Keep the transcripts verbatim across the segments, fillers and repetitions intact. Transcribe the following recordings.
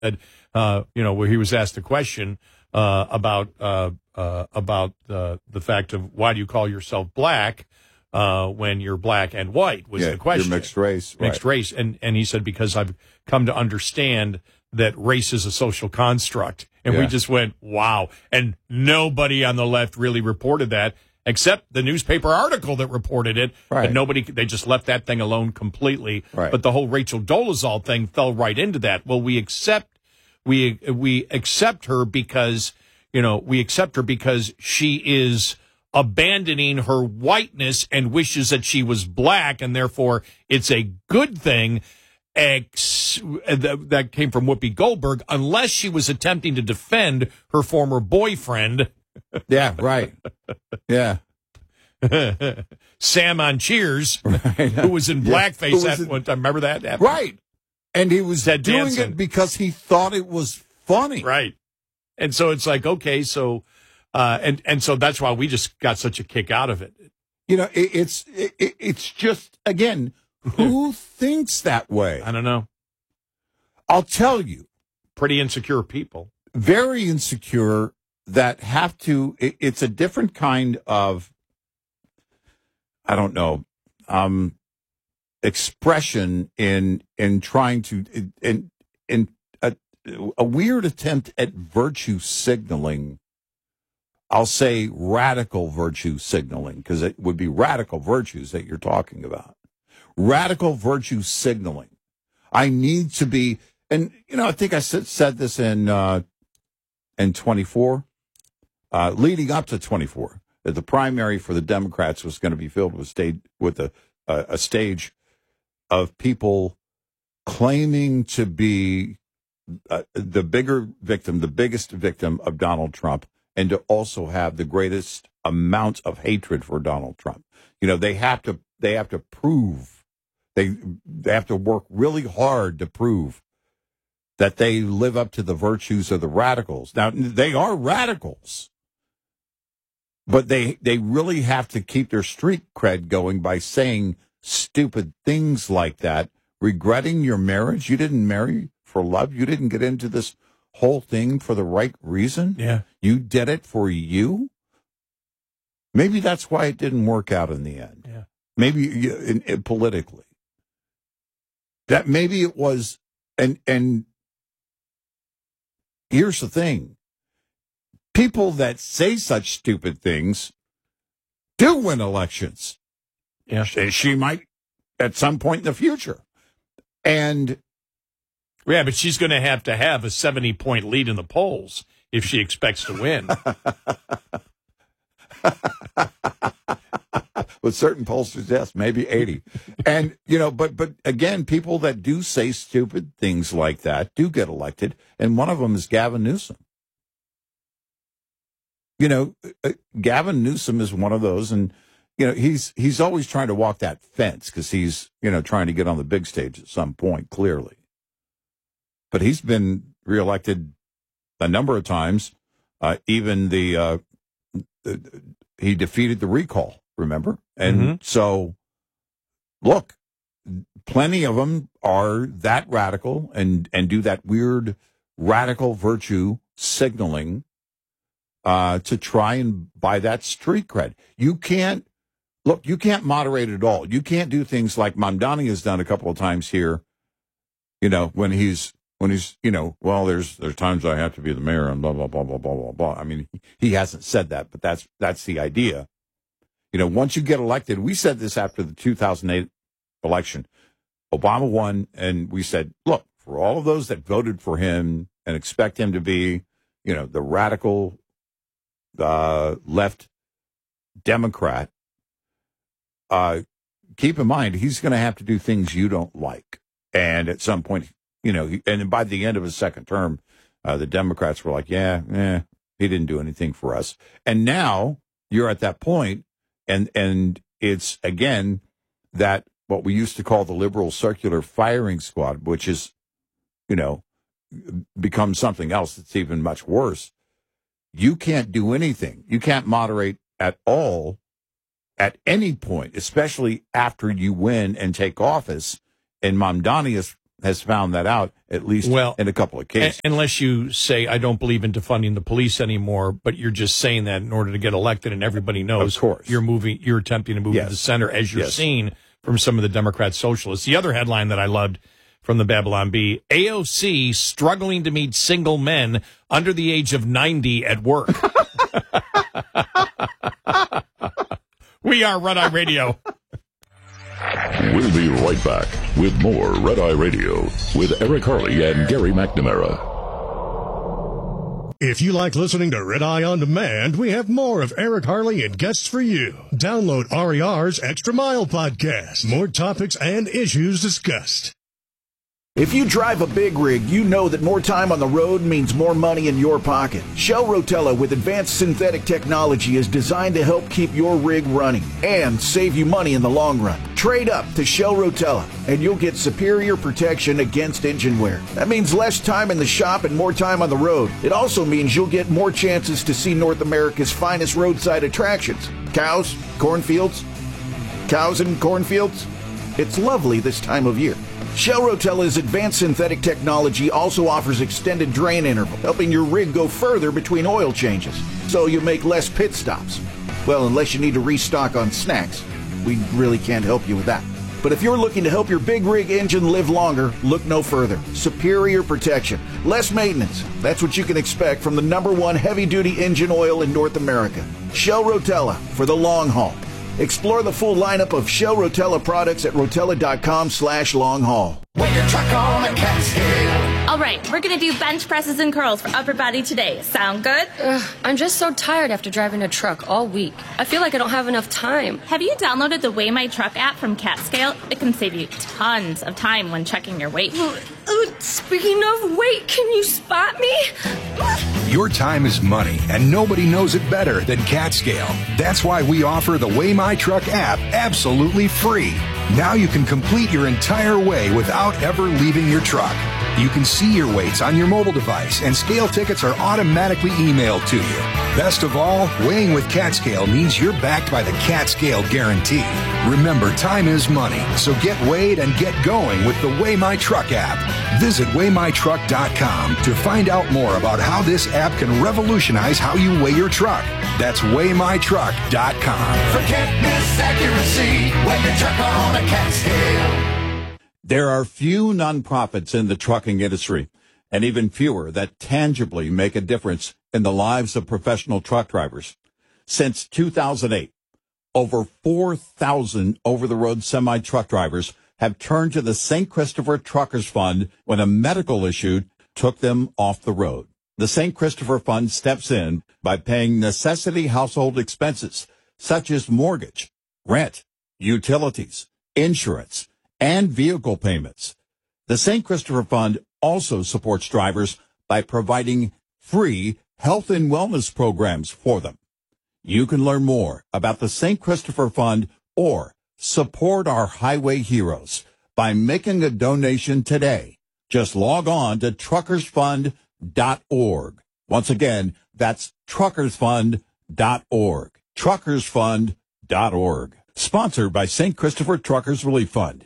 uh, you know, where he was asked the question uh, about uh, uh, about uh, the fact of why do you call yourself black uh, when you're black and white was yeah, the question. You're mixed race. Mixed right. race. And, and he said, because I've come to understand that race is a social construct. And yeah. we just went, wow. And nobody on the left really reported that, except the newspaper article that reported it. Right. But nobody, they just left that thing alone completely. Right. But the whole Rachel Dolezal thing fell right into that. Well, we accept, we, we accept her because, you know, we accept her because she is abandoning her whiteness and wishes that she was black, and therefore it's a good thing. Ex- that came from Whoopi Goldberg, unless she was attempting to defend her former boyfriend. Yeah, right. Yeah. Sam on Cheers, right. who was in blackface yeah. that in, one time. Remember that? Happened? Right. And he was Ted doing Danson. it because he thought it was funny. Right. And so it's like, okay, so, uh, and, and so that's why we just got such a kick out of it. You know, it, it's, it, it's just, again, who thinks that way? I don't know. I'll tell you. Pretty insecure people. Very insecure that have to, it, it's a different kind of, I don't know, um, expression in, in trying to, in, in a, a weird attempt at virtue signaling. I'll say radical virtue signaling, because it would be radical virtues that you're talking about. Radical virtue signaling. I need to be, and, you know, I think I said, said this in, uh, in twenty-four, uh, leading up to twenty-four, that the primary for the Democrats was going to be filled with stage, with a, a, a stage of people claiming to be uh, the bigger victim, the biggest victim of Donald Trump, and to also have the greatest amount of hatred for Donald Trump. You know, they have to, they have to prove, they, they have to work really hard to prove that they live up to the virtues of the radicals. Now, they are radicals, but they, they really have to keep their street cred going by saying stupid things like that, regretting your marriage. You didn't marry for love. You didn't get into this whole thing for the right reason. Yeah. You did it for you. Maybe that's why it didn't work out in the end. Yeah. Maybe you, in, in, politically. That maybe it was, and, and here's the thing. People that say such stupid things do win elections. Yeah. She, she might at some point in the future. And yeah, but she's going to have to have a seventy-point lead in the polls if she expects to win. With certain pollsters, yes, maybe eighty. And, you know, but, but again, people that do say stupid things like that do get elected. And one of them is Gavin Newsom. You know, uh, Gavin Newsom is one of those. And, you know, he's, he's always trying to walk that fence because he's, you know, trying to get on the big stage at some point, clearly. But he's been reelected a number of times. Uh, even the, uh, the, he defeated the recall, remember? And mm-hmm. so, look, plenty of them are that radical and, and do that weird radical virtue signaling uh, to try and buy that street cred. You can't, look, you can't moderate it all. You can't do things like Mamdani has done a couple of times here, you know, when he's, When he's, you know, well, there's there's times I have to be the mayor and blah, blah, blah, blah, blah, blah, blah. I mean, he hasn't said that, but that's that's the idea. You know, once you get elected, we said this after the two thousand eight election. Obama won, and we said, look, for all of those that voted for him and expect him to be, you know, the radical uh, left Democrat, uh, keep in mind, he's going to have to do things you don't like. And at some point, you know, and by the end of his second term, uh, the Democrats were like, yeah, eh, he didn't do anything for us. And now you're at that point, and and it's, again, that what we used to call the liberal circular firing squad, which is, you know, become something else that's even much worse. You can't do anything. You can't moderate at all at any point, especially after you win and take office. And Mamdani is has found that out, at least well, in a couple of cases. A- unless you say, I don't believe in defunding the police anymore, but you're just saying that in order to get elected, and everybody knows of course. you're moving, you're attempting to move yes. to the center, as you're yes. seeing from some of the Democrat socialists. The other headline that I loved from the Babylon Bee, A O C struggling to meet single men under the age of ninety at work. We are Red Eye Radio. We'll be right back with more Red Eye Radio with Eric Harley and Gary McNamara. If you like listening to Red Eye On Demand, we have more of Eric Harley and guests for you. Download R E R's Extra Mile podcast. More topics and issues discussed. If you drive a big rig, you know that more time on the road means more money in your pocket. Shell Rotella with advanced synthetic technology is designed to help keep your rig running and save you money in the long run. Trade up to Shell Rotella and you'll get superior protection against engine wear. That means less time in the shop and more time on the road. It also means you'll get more chances to see North America's finest roadside attractions. Cows, cornfields, cows and cornfields. It's lovely this time of year. Shell Rotella's advanced synthetic technology also offers extended drain interval, helping your rig go further between oil changes, so you make less pit stops. Well, unless you need to restock on snacks. We really can't help you with that. But if you're looking to help your big rig engine live longer, look no further. Superior protection, less maintenance. That's what you can expect from the number one heavy-duty engine oil in North America. Shell Rotella for the long haul. Explore the full lineup of Shell Rotella products at rotella.com slash long haul. When your truck on a Catskill. All right, we're going to do bench presses and curls for upper body today. Sound good? Ugh, I'm just so tired after driving a truck all week. I feel like I don't have enough time. Have you downloaded the Weigh My Truck app from Catskill? It can save you tons of time when checking your weight. Uh, speaking of weight, can you spot me? Your time is money, and nobody knows it better than Catskill. That's why we offer the Weigh My Truck app absolutely free. Now you can complete your entire weigh without ever leaving your truck. You can see your weights on your mobile device, and scale tickets are automatically emailed to you. Best of all, weighing with Catskill means you're backed by the Catskill Guarantee. Remember, time is money, so get weighed and get going with the Weigh My Truck app. Visit weigh my truck dot com to find out more about how this app can revolutionize how you weigh your truck. That's weigh my truck dot com. Forget this accuracy when your truck on a Catskill. There are few nonprofits in the trucking industry, and even fewer that tangibly make a difference in the lives of professional truck drivers. Since two thousand eight, over four thousand over-the-road semi-truck drivers have turned to the Saint Christopher Truckers Fund when a medical issue took them off the road. The Saint Christopher Fund steps in by paying necessity household expenses, such as mortgage, rent, utilities, insurance, and vehicle payments. The Saint Christopher Fund also supports drivers by providing free health and wellness programs for them. You can learn more about the Saint Christopher Fund or support our highway heroes by making a donation today. Just log on to truckers fund dot org. Once again, that's truckers fund dot org. truckers fund dot org. Sponsored by Saint Christopher Truckers Relief Fund.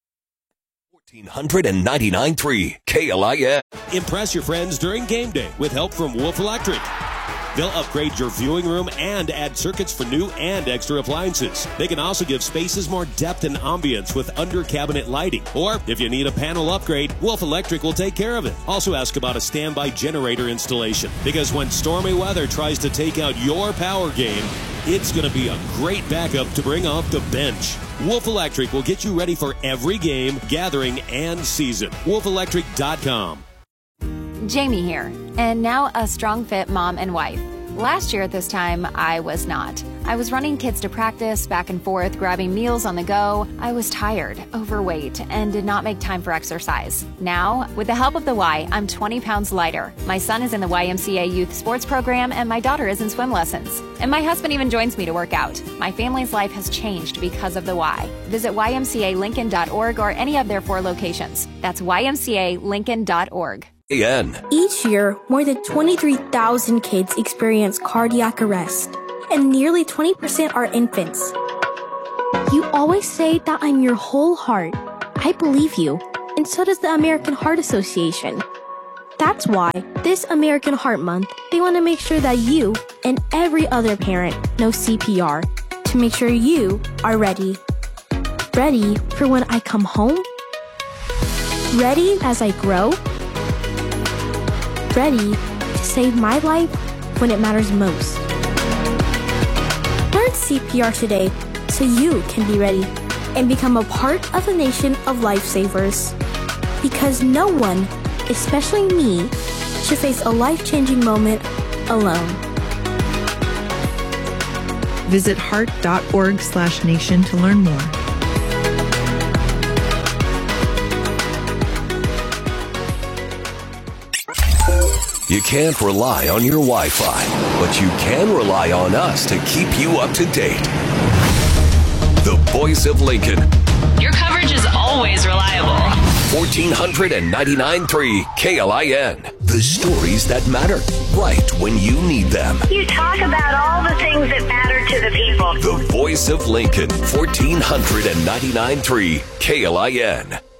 fourteen ninety-nine point three K L I N. Impress your friends during game day with help from Wolf Electric. They'll upgrade your viewing room and add circuits for new and extra appliances. They can also give spaces more depth and ambience with under-cabinet lighting. Or, if you need a panel upgrade, Wolf Electric will take care of it. Also ask about a standby generator installation, because when stormy weather tries to take out your power game, it's going to be a great backup to bring off the bench. Wolf Electric will get you ready for every game, gathering, and season. wolf electric dot com. Jamie here, and now a strong fit mom and wife. Last year at this time, I was not. I was running kids to practice, back and forth, grabbing meals on the go. I was tired, overweight, and did not make time for exercise. Now, with the help of the Y, I'm twenty pounds lighter. My son is in the Y M C A Youth Sports Program, and my daughter is in swim lessons. And my husband even joins me to work out. My family's life has changed because of the Y. Visit Y M C A Lincoln dot org or any of their four locations. That's Y M C A Lincoln dot org. Each year, more than twenty-three thousand kids experience cardiac arrest, and nearly twenty percent are infants. You always say that I'm your whole heart. I believe you. and so does the American Heart Association. That's why this American Heart Month, they want to make sure that you and every other parent knows C P R to make sure you are ready. Ready for when I come home? Ready as I grow? Ready to save my life when it matters most. Learn C P R today so you can be ready and become a part of a nation of lifesavers. Because no one, especially me, should face a life-changing moment alone. Visit heart.org slash nation to learn more. You can't rely on your Wi-Fi, but you can rely on us to keep you up to date. The voice of Lincoln. Your coverage is always reliable. fourteen ninety-nine point three K L I N. The stories that matter, right when you need them. You talk about all the things that matter to the people. The voice of Lincoln. fourteen ninety-nine point three K L I N.